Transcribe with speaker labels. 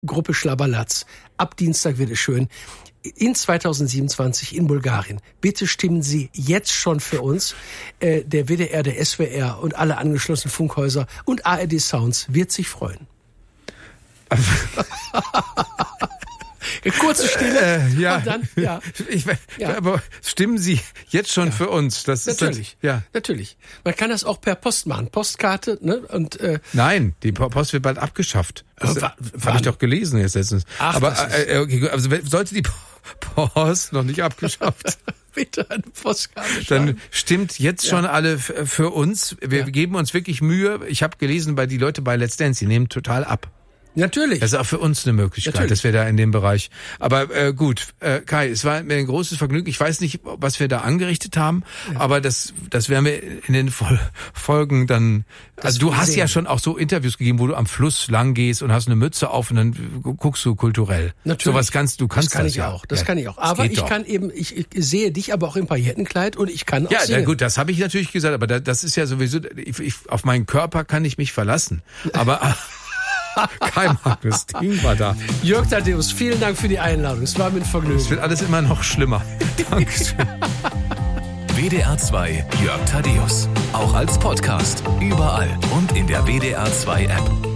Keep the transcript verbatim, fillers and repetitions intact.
Speaker 1: Gruppe Schlabberlatz. Ab Dienstag wird es schön. In zweitausendsiebenundzwanzig in Bulgarien. Bitte stimmen Sie jetzt schon für uns. Äh, der W D R, der S W R und alle angeschlossenen Funkhäuser und A R D Sounds wird sich freuen. Kurze Stille.
Speaker 2: Äh, ja.
Speaker 1: Und dann, ja.
Speaker 2: Ich,
Speaker 1: ja.
Speaker 2: Aber stimmen Sie jetzt schon ja. für uns? Das
Speaker 1: natürlich.
Speaker 2: Ist das, ja.
Speaker 1: Natürlich. Man kann das auch per Post machen. Postkarte, ne? Und, äh,
Speaker 2: Nein, die Post wird bald abgeschafft. Das
Speaker 1: äh,
Speaker 2: habe ich doch gelesen jetzt letztens.
Speaker 1: Ach,
Speaker 2: aber äh, okay, also sollte die Post noch nicht abgeschafft.
Speaker 1: Bitte eine Postkarte
Speaker 2: Dann
Speaker 1: schreiben.
Speaker 2: stimmt jetzt schon ja. alle f- für uns. Wir ja. geben uns wirklich Mühe. Ich habe gelesen, bei die Leute bei Let's Dance, die nehmen total ab.
Speaker 1: Natürlich.
Speaker 2: Das ist auch für uns eine Möglichkeit, Natürlich. dass wir da in dem Bereich. Aber äh, gut, äh, Kai, es war mir ein großes Vergnügen. Ich weiß nicht, was wir da angerichtet haben, ja. aber das das werden wir in den Vol- Folgen dann. Das also du hast sehen. ja schon auch so Interviews gegeben, wo du am Fluss lang gehst und hast eine Mütze auf und dann guckst du kulturell.
Speaker 1: Natürlich.
Speaker 2: Sowas kannst du kannst
Speaker 1: das kann
Speaker 2: das
Speaker 1: ich
Speaker 2: ja
Speaker 1: auch. Das
Speaker 2: ja.
Speaker 1: kann ich auch. Aber ich
Speaker 2: doch.
Speaker 1: kann eben, ich, ich sehe dich aber auch im Paillettenkleid und ich kann auch
Speaker 2: ja,
Speaker 1: singen.
Speaker 2: Ja, gut, das habe ich natürlich gesagt, aber da, das ist ja sowieso. Ich, ich, auf meinen Körper kann ich mich verlassen. Aber Kein Magnus Ding war da.
Speaker 1: Jörg Thaddeus, vielen Dank für die Einladung. Es war mir ein Vergnügen.
Speaker 2: Es wird alles immer noch schlimmer. Dankeschön.
Speaker 3: W D R zwei Jörg Thaddeus. Auch als Podcast. Überall und in der W D R zwei App.